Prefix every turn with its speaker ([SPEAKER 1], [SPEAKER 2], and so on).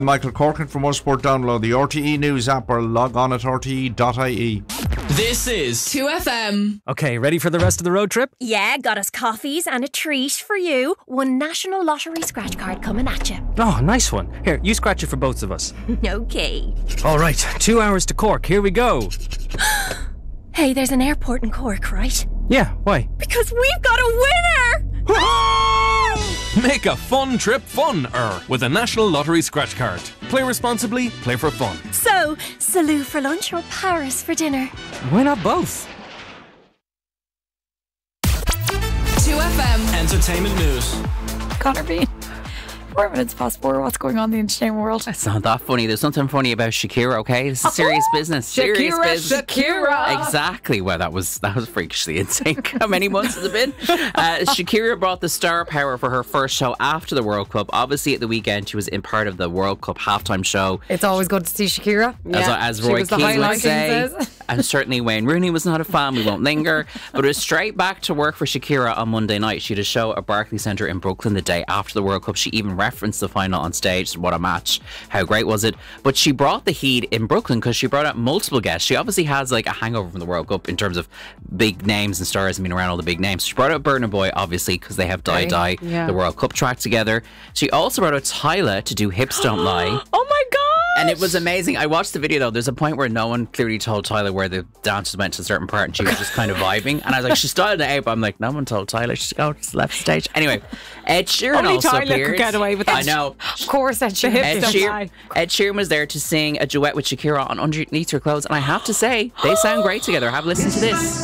[SPEAKER 1] Michael Corkin from Motorsport. Download the RTE News app or log on at rte.ie.
[SPEAKER 2] This is
[SPEAKER 3] 2FM.
[SPEAKER 4] Okay, ready for the rest of the road trip?
[SPEAKER 5] Yeah, got us coffees and a treat for you. One National Lottery scratch card coming at you.
[SPEAKER 4] Oh, nice one. Here, you scratch it for both of us.
[SPEAKER 5] Okay.
[SPEAKER 4] All right, 2 hours to Cork. Here we go.
[SPEAKER 5] Hey, there's an airport in Cork, right?
[SPEAKER 4] Yeah, why?
[SPEAKER 5] Because we've got a winner!
[SPEAKER 2] Make a fun trip fun-er with a National Lottery scratch card. Play responsibly, play for fun.
[SPEAKER 5] So, Salou for lunch or Paris for dinner?
[SPEAKER 4] Why not both?
[SPEAKER 3] 2FM.
[SPEAKER 2] Entertainment news.
[SPEAKER 6] Connor Bean. 4 minutes past 4. What's going on in the entertainment world?
[SPEAKER 7] It's not that funny. There's something funny about Shakira, okay? This is serious business. Serious business.
[SPEAKER 6] Shakira.
[SPEAKER 7] Exactly. Well, that was freakishly in sync. How many months has it been? Shakira brought the star power for her first show after the World Cup. Obviously, at the weekend, she was in part of the World Cup halftime show.
[SPEAKER 6] It's always good to see Shakira.
[SPEAKER 7] As Roy Keane would say. And certainly Wayne Rooney was not a fan. We won't linger. But it was straight back to work for Shakira on Monday night. She had a show at Barclays Centre in Brooklyn the day after the World Cup. She even referenced the final on stage. What a match. How great was it? But she brought the heat in Brooklyn because she brought out multiple guests. She obviously has like a hangover from the World Cup in terms of big names and stars and being around all the big names. She brought out Burna Boy, obviously, because they have Die Die, the World Cup track together. She also brought out Tyla to do Hips Don't Lie.
[SPEAKER 6] Oh my God!
[SPEAKER 7] And it was amazing. I watched the video though. There's a point where no one clearly told Tyla where the dancers went to a certain part and she was just kind of vibing. And I was like, she styled it out, but I'm like, no one told Tyla. She's left the stage. Anyway, Ed Sheeran
[SPEAKER 6] Only
[SPEAKER 7] also
[SPEAKER 6] Tyla
[SPEAKER 7] appeared.
[SPEAKER 6] could get away with that.
[SPEAKER 7] I know.
[SPEAKER 6] Of course, Ed Sheeran.
[SPEAKER 7] Ed Sheeran was there to sing a duet with Shakira on Underneath Her Clothes. And I have to say, they sound great together. Have a listen to this.